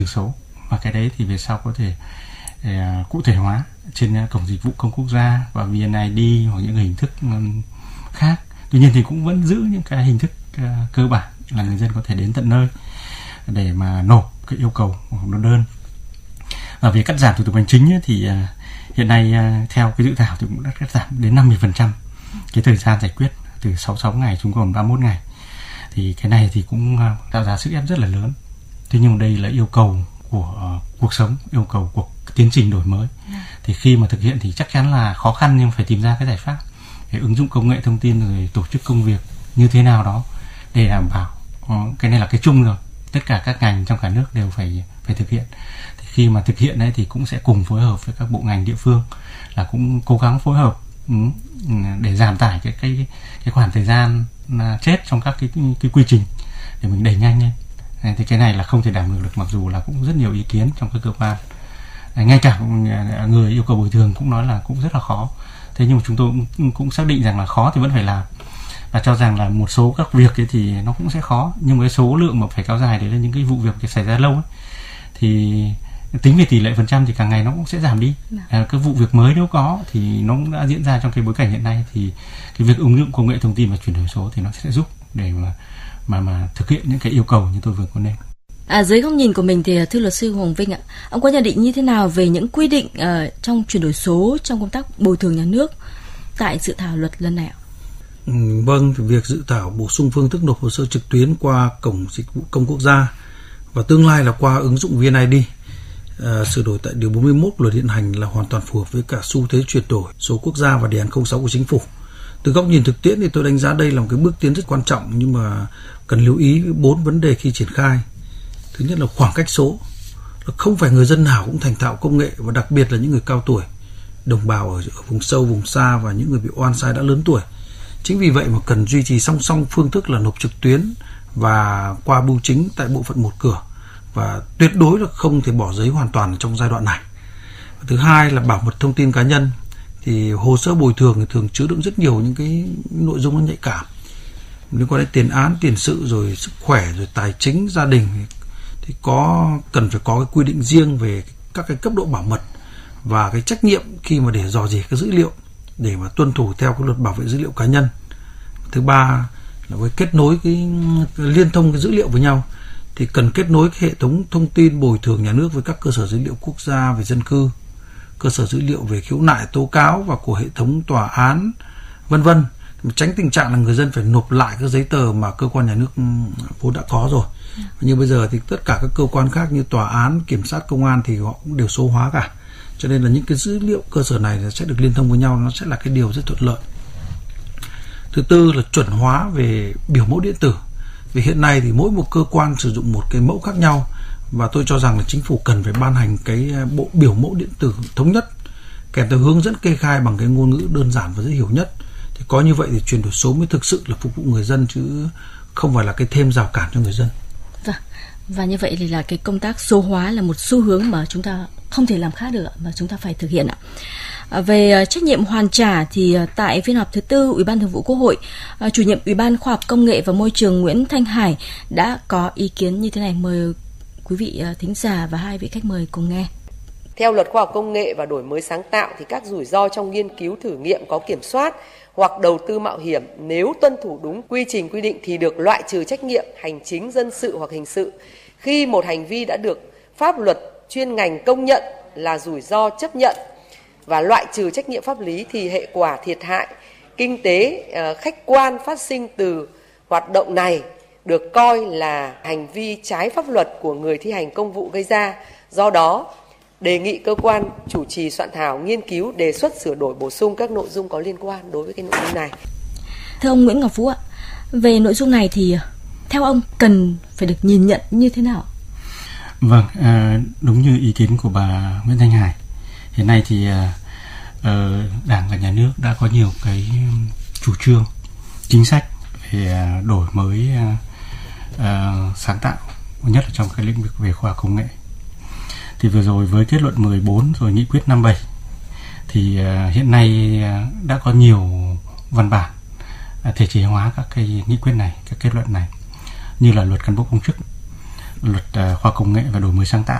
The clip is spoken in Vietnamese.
số, và cái đấy thì về sau có thể cụ thể hóa trên cổng dịch vụ công quốc gia và VNID hoặc những hình thức khác. Tuy nhiên thì cũng vẫn giữ những cái hình thức cơ bản là người dân có thể đến tận nơi để mà nộp cái yêu cầu hoặc nộp đơn. Và về cắt giảm thủ tục hành chính ấy, thì hiện nay theo cái dự thảo thì cũng đã cắt giảm đến 50% cái thời gian giải quyết, từ 66 ngày xuống còn 31 ngày. Thì cái này thì cũng tạo ra sức ép rất là lớn. Thế nhưng đây là yêu cầu của cuộc sống, yêu cầu của tiến trình đổi mới. Thì khi mà thực hiện thì chắc chắn là khó khăn, nhưng phải tìm ra cái giải pháp để ứng dụng công nghệ thông tin rồi tổ chức công việc như thế nào đó để đảm bảo cái này là cái chung rồi, tất cả các ngành trong cả nước đều phải thực hiện. Thì khi mà thực hiện đấy thì cũng sẽ cùng phối hợp với các bộ ngành địa phương là cũng cố gắng phối hợp để giảm tải cái khoảng thời gian chết trong các cái quy trình để mình đẩy nhanh lên. Thì cái này là không thể đảm bảo được, mặc dù là cũng rất nhiều ý kiến trong các cơ quan, ngay cả người yêu cầu bồi thường cũng nói là cũng rất là khó. Thế nhưng mà chúng tôi cũng xác định rằng là khó thì vẫn phải làm, và cho rằng là một số các việc ấy thì nó cũng sẽ khó, nhưng với số lượng mà phải kéo dài đấy là những cái vụ việc xảy ra lâu ấy, thì tính về tỷ lệ phần trăm thì càng ngày nó cũng sẽ giảm đi. Các vụ việc mới nếu có thì nó cũng đã diễn ra trong cái bối cảnh hiện nay, thì cái việc ứng dụng công nghệ thông tin và chuyển đổi số thì nó sẽ giúp để mà thực hiện những cái yêu cầu như tôi vừa có nêu. Dưới góc nhìn của mình thì thưa luật sư Hồng Vinh ạ, ông có nhận định như thế nào về những quy định trong chuyển đổi số trong công tác bồi thường nhà nước tại dự thảo luật lần này ạ? Vâng, việc dự thảo bổ sung phương thức nộp hồ sơ trực tuyến qua cổng dịch vụ công quốc gia và tương lai là qua ứng dụng VNID sửa đổi tại điều 41 luật hiện hành là hoàn toàn phù hợp với cả xu thế chuyển đổi số quốc gia và đề án 06 của chính phủ. Từ góc nhìn thực tiễn thì tôi đánh giá đây là một cái bước tiến rất quan trọng, nhưng mà cần lưu ý 4 vấn đề khi triển khai. Thứ nhất là khoảng cách số, không phải người dân nào cũng thành thạo công nghệ, và đặc biệt là những người cao tuổi, đồng bào ở vùng sâu, vùng xa và những người bị oan sai đã lớn tuổi. Chính vì vậy mà cần duy trì song song phương thức là nộp trực tuyến và qua bưu chính tại bộ phận một cửa, và tuyệt đối là không thể bỏ giấy hoàn toàn trong giai đoạn này. Thứ hai là bảo mật thông tin cá nhân. Thì hồ sơ bồi thường thì thường chứa đựng rất nhiều những cái nội dung nó nhạy cảm liên quan đến tiền án, tiền sự, rồi sức khỏe, rồi tài chính, gia đình, thì cần phải có cái quy định riêng về các cái cấp độ bảo mật và cái trách nhiệm khi mà để dò dỉ cái dữ liệu để mà tuân thủ theo cái luật bảo vệ dữ liệu cá nhân. Thứ ba là với kết nối cái liên thông cái dữ liệu với nhau, thì cần kết nối cái hệ thống thông tin bồi thường nhà nước với các cơ sở dữ liệu quốc gia về dân cư, cơ sở dữ liệu về khiếu nại tố cáo và của hệ thống tòa án, vân vân, tránh tình trạng là người dân phải nộp lại các giấy tờ mà cơ quan nhà nước vốn đã có rồi. Nhưng bây giờ thì tất cả các cơ quan khác như tòa án, kiểm sát, công an thì họ cũng đều số hóa cả, cho nên là những cái dữ liệu cơ sở này sẽ được liên thông với nhau, nó sẽ là cái điều rất thuận lợi. Thứ tư là chuẩn hóa về biểu mẫu điện tử. Vì hiện nay thì mỗi một cơ quan sử dụng một cái mẫu khác nhau, và tôi cho rằng là chính phủ cần phải ban hành cái bộ biểu mẫu điện tử thống nhất kèm theo hướng dẫn kê khai bằng cái ngôn ngữ đơn giản và dễ hiểu nhất. Thì có như vậy thì chuyển đổi số mới thực sự là phục vụ người dân, chứ không phải là cái thêm rào cản cho người dân. Và như vậy thì là cái công tác số hóa là một xu hướng mà chúng ta không thể làm khác được, mà chúng ta phải thực hiện ạ. Về trách nhiệm hoàn trả thì tại phiên họp thứ 4 Ủy ban Thường vụ Quốc hội, chủ nhiệm Ủy ban Khoa học Công nghệ và Môi trường Nguyễn Thanh Hải đã có ý kiến như thế này. Mời quý vị thính giả và hai vị khách mời cùng nghe. Theo Luật Khoa học Công nghệ và Đổi mới sáng tạo thì các rủi ro trong nghiên cứu thử nghiệm có kiểm soát hoặc đầu tư mạo hiểm nếu tuân thủ đúng quy trình quy định thì được loại trừ trách nhiệm hành chính, dân sự hoặc hình sự khi một hành vi đã được pháp luật chuyên ngành công nhận là rủi ro chấp nhận và loại trừ trách nhiệm pháp lý, thì hệ quả thiệt hại kinh tế khách quan phát sinh từ hoạt động này được coi là hành vi trái pháp luật của người thi hành công vụ gây ra. Do đó, đề nghị cơ quan chủ trì soạn thảo nghiên cứu đề xuất sửa đổi bổ sung các nội dung có liên quan đối với cái nội dung này. Thưa ông Nguyễn Ngọc Phú ạ, về nội dung này thì theo ông cần phải được nhìn nhận như thế nào? Vâng, đúng như ý kiến của bà Nguyễn Thanh Hải, hiện nay thì Đảng và Nhà nước đã có nhiều cái chủ trương, chính sách về đổi mới sáng tạo, nhất là trong cái lĩnh vực về khoa học công nghệ. Thì vừa rồi với kết luận 14 rồi nghị quyết 57 thì hiện nay đã có nhiều văn bản thể chế hóa các cái nghị quyết này, các kết luận này, như là luật cán bộ công chức, luật khoa công nghệ và đổi mới sáng tạo